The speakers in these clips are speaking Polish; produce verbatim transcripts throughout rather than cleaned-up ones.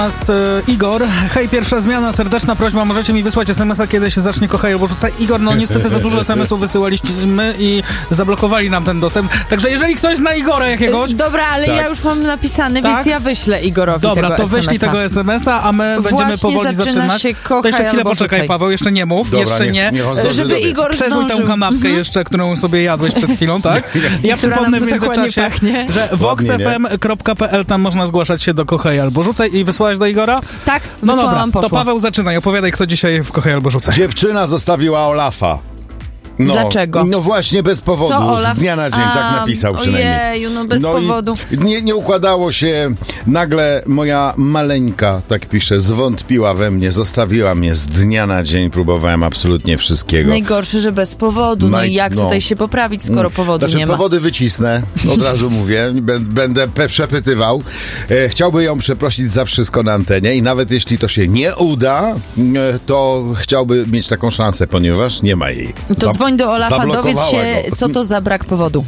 nas y, Igor. Hej, pierwsza zmiana, serdeczna prośba, możecie mi wysłać es em es a, kiedy się zacznie Kochaj albo Rzucaj. Igor, no niestety za dużo es em esów wysyłaliśmy i zablokowali nam ten dostęp. Także jeżeli ktoś zna Igora jakiegoś... Dobra, ale tak. ja już mam napisany, tak? więc ja wyślę Igorowi Dobra, tego to es em es a. wyślij tego es em es a, a my Właśnie będziemy powoli zaczyna zaczynać. się Kochaj to jeszcze chwilę albo poczekaj, Rzucaj. Paweł, jeszcze nie mów, Dobra, jeszcze niech, nie. niech on zdąży Żeby dobiec. Igor Przeżuj tę zdążył. kanapkę Mhm. jeszcze, którą sobie jadłeś przed chwilą, tak? Ja przypomnę w międzyczasie, że vox f m kropka p l, tam można zgłaszać się do Kochaj albo Rzucaj i wysłałeś do Igora? Tak, No dobra, wysłałam, poszło. to Paweł zaczynaj, opowiadaj, kto dzisiaj w Kochaj albo Rzucaj. Dziewczyna zostawiła Olafa. No, Dlaczego? No właśnie bez powodu, Co, Olaf? z dnia na dzień, A, tak napisał przynajmniej. Ojeju, no bez no powodu. I nie, nie układało się, nagle moja maleńka, tak pisze, zwątpiła we mnie, zostawiła mnie z dnia na dzień, próbowałem absolutnie wszystkiego. Najgorsze, że bez powodu. No Naj- i jak no. tutaj się poprawić, skoro powodu Znaczy, nie ma? powody wycisnę, od razu mówię, bę- będę pe- przepytywał. E, chciałby ją przeprosić za wszystko na antenie i nawet jeśli to się nie uda, e, to chciałby mieć taką szansę, ponieważ nie ma jej. To Za- dzwoń do Olafa, dowiedz zablokowała się, go. co to za brak powodu.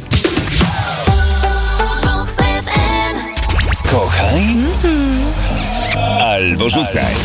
Kochaj albo Rzucaj.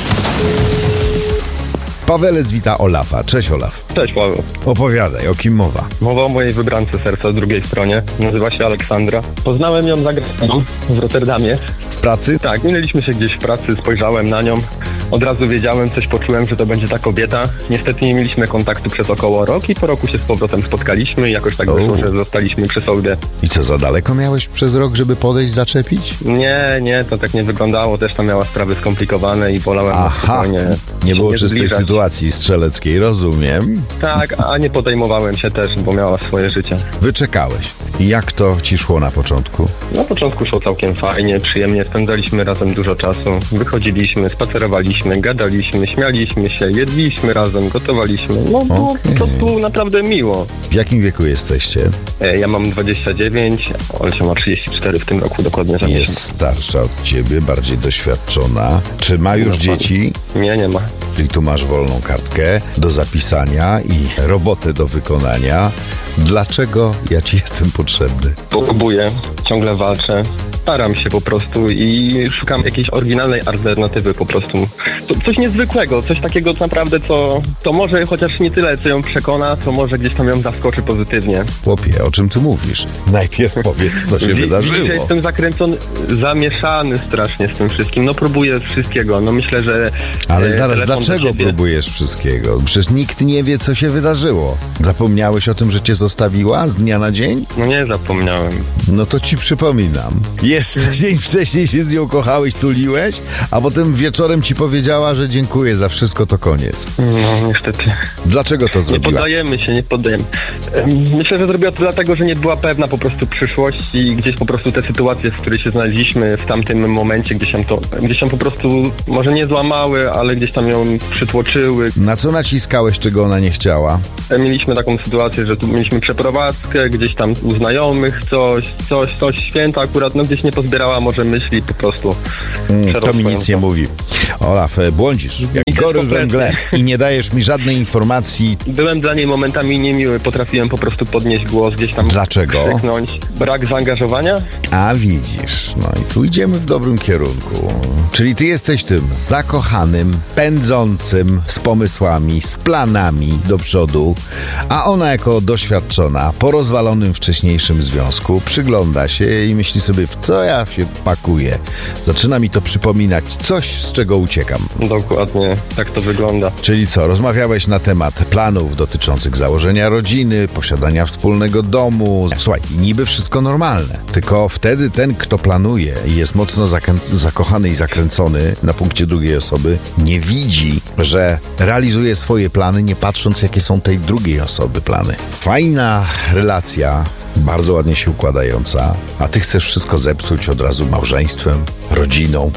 Pawelec wita Olafa. Cześć, Olaf. Cześć Paweł. Opowiadaj, o kim mowa? Mowa o mojej wybrance serca drugiej stronie. Nazywa się Aleksandra. Poznałem ją za granicą w Rotterdamie. W pracy? Tak, minęliśmy się gdzieś w pracy, spojrzałem na nią. Od razu wiedziałem, coś poczułem, że to będzie ta kobieta. Niestety nie mieliśmy kontaktu przez około rok i po roku się z powrotem spotkaliśmy i jakoś tak O. wyszło, że zostaliśmy przy sobie. I co, za daleko miałeś przez rok, żeby podejść, zaczepić? Nie, nie, to tak nie wyglądało. Też tam miała sprawy skomplikowane i wolałem Aha, spokojnie nie się było nie czystej zbliżać. sytuacji strzeleckiej, rozumiem. Tak, a nie podejmowałem się też, bo miała swoje życie. Wyczekałeś. Jak to ci szło na początku? Na początku szło całkiem fajnie, przyjemnie, spędzaliśmy razem dużo czasu, wychodziliśmy, spacerowaliśmy, gadaliśmy, śmialiśmy się, jedliśmy razem, gotowaliśmy. No było Okej. po prostu naprawdę miło. W jakim wieku jesteście? E, Ja mam dwadzieścia dziewięć, Olsia ma trzydzieści cztery w tym roku, dokładnie za Jest miesiąc. starsza od ciebie, bardziej doświadczona. Czy ma już No, dzieci? Nie, nie ma. Czyli tu masz wolną kartkę do zapisania i robotę do wykonania. Dlaczego ja ci jestem potrzebny? Próbuję, ciągle walczę, staram się po prostu i szukam jakiejś oryginalnej alternatywy po prostu. To, coś niezwykłego, coś takiego naprawdę, co, to może chociaż nie tyle, co ją przekona, co może gdzieś tam ją zaskoczy pozytywnie. Chłopie, o czym ty mówisz? Najpierw powiedz, co się Wi- wydarzyło. Widzę, jestem zakręcony, zamieszany strasznie z tym wszystkim. No próbuję wszystkiego. No myślę, że... Ale e, zaraz, telefon do dlaczego siebie- próbujesz wszystkiego? Przecież nikt nie wie, co się wydarzyło. Zapomniałeś o tym, że cię zostawiła z dnia na dzień? No nie zapomniałem. No to ci przypominam. Jeszcze dzień wcześniej się z nią kochałeś, tuliłeś, a potem wieczorem ci powiedziała, że dziękuję za wszystko, to koniec. No niestety. Dlaczego to Nie zrobiła? poddajemy się, nie poddajemy. Em, Myślę, że zrobiła to dlatego, że nie była pewna po prostu przyszłości i gdzieś po prostu te sytuacje, w której się znaleźliśmy w tamtym momencie, gdzieś tam to, gdzieś tam po prostu może nie złamały, ale gdzieś tam ją przytłoczyły. Na co naciskałeś, czego ona nie chciała? Mieliśmy taką sytuację, że tu mieliśmy przeprowadzkę, gdzieś tam u znajomych coś, coś, coś, święta akurat, no gdzieś nie pozbierała może myśli, po prostu Mm, to mi przerosło ją nic nie mówi. Olaf, e, błądzisz jak Jest goryl we kompletnie. mgle i nie dajesz mi żadnej informacji. Byłem dla niej momentami niemiły, potrafiłem po prostu podnieść głos, gdzieś tam Dlaczego? krzyknąć. Brak zaangażowania? A widzisz, no i tu idziemy w dobrym kierunku. Czyli ty jesteś tym zakochanym, pędzącym z pomysłami, z planami do przodu, a ona jako doświadczona, po rozwalonym wcześniejszym związku, przygląda się i myśli sobie, w co ja się pakuję. Zaczyna mi to przypominać coś, z czego uciekam. Dokładnie, tak to wygląda. Czyli co, rozmawiałeś na temat planów dotyczących założenia rodziny, posiadania wspólnego domu. Słuchaj, niby wszystko normalne. Tylko wtedy ten, kto planuje i jest mocno zakrę- zakochany i zakręcony na punkcie drugiej osoby, nie widzi, że realizuje swoje plany, nie patrząc, jakie są tej drugiej osoby plany. Fajna relacja, bardzo ładnie się układająca, a ty chcesz wszystko zepsuć od razu małżeństwem, rodziną.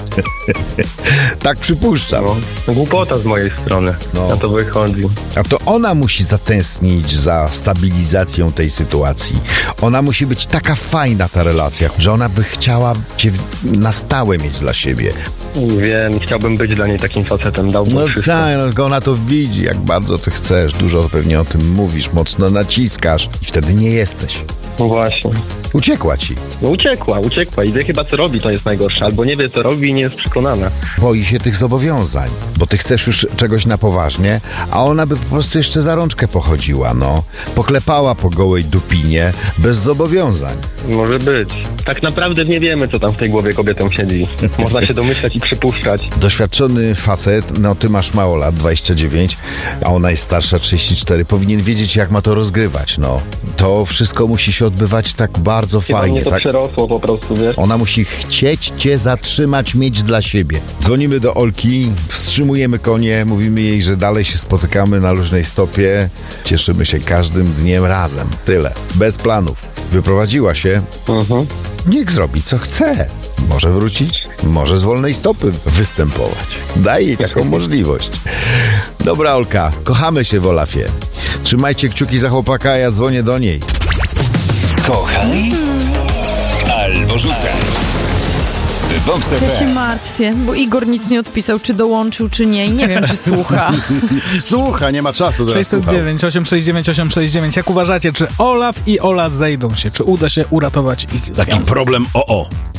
Tak przypuszczam. No, głupota z mojej strony, No. na to wychodzi. A to ona musi zatęsknić za stabilizacją tej sytuacji. Ona musi być taka fajna, ta relacja, że ona by chciała cię na stałe mieć dla siebie. Wiem, chciałbym być dla niej takim facetem, dałbym No wszystko. tak, no, tylko ona to widzi, jak bardzo ty chcesz, dużo pewnie o tym mówisz, mocno naciskasz i wtedy nie jesteś. No właśnie. Uciekła ci. No uciekła, uciekła i wie chyba co robi, to jest najgorsze. Albo nie wie co robi i nie jest przekonana. Boi się tych zobowiązań, bo ty chcesz już czegoś na poważnie, a ona by po prostu jeszcze za rączkę pochodziła, no. Poklepała po gołej dupinie, bez zobowiązań. Może być. Tak naprawdę nie wiemy, co tam w tej głowie kobietom siedzi. Można się domyślać i przypuszczać. Doświadczony facet, no ty masz mało lat, dwadzieścia dziewięć, a ona jest starsza, trzydzieści cztery, powinien wiedzieć, jak ma to rozgrywać, no. To wszystko musi się odbywać tak bardzo Chyba fajnie, mnie to tak? przerosło po prostu, wiesz? Ona musi chcieć cię zatrzymać, mieć dla siebie. Dzwonimy do Olki, wstrzymujemy konie, mówimy jej, że dalej się spotykamy na luźnej stopie. Cieszymy się każdym dniem razem. Tyle. Bez planów. Wyprowadziła się. Mhm. Niech zrobi, co chce. Może wrócić, może z wolnej stopy występować. Daj jej taką możliwość. Dobra, Olka, kochamy się w Olafie. Trzymajcie kciuki za chłopaka, a ja dzwonię do niej. Kochaj albo rzucaj. Vox Ja się F M. martwię, bo Igor nic nie odpisał, czy dołączył, czy nie i nie wiem, czy słucha. Słucha, nie ma czasu. teraz sześćset dziewięć, osiemset sześćdziesiąt dziewięć, osiemset sześćdziesiąt dziewięć. Jak uważacie, czy Olaf i Ola zejdą się? Czy uda się uratować ich Taki związek? problem o o.